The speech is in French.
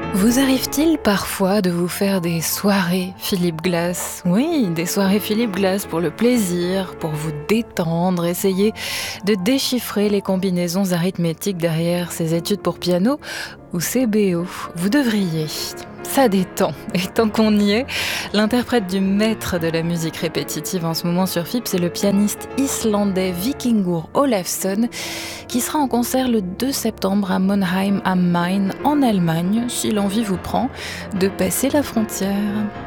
Vous arrive-t-il parfois de vous faire des soirées Philippe Glass? Oui, des soirées Philippe Glass pour le plaisir, pour vous détendre, essayer de déchiffrer les combinaisons arithmétiques derrière ses études pour piano ou ses BO. Vous devriez. Ça détend. Et tant qu'on y est, l'interprète du maître de la musique répétitive en ce moment sur FIP, c'est le pianiste islandais Vikingur Olafsson qui sera en concert le 2 septembre à Monheim am Main en Allemagne, si l'envie vous prend de passer la frontière.